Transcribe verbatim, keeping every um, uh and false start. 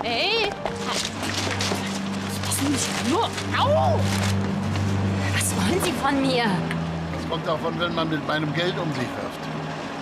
Hey! Lassen Sie mich nur! Au! Was wollen Sie von mir? Das kommt davon, wenn man mit meinem Geld um sich wirft.